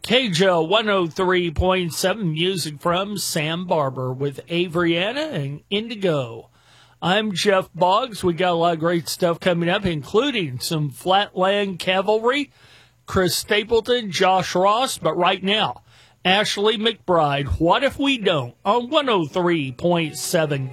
KJO 103.7 music from Sam Barber with Avriana and Indigo. I'm Jeff Boggs. We got a lot of great stuff coming up, including some Flatland Cavalry, Chris Stapleton, Josh Ross. But right now, Ashley McBride, What If We Don't, on 103.7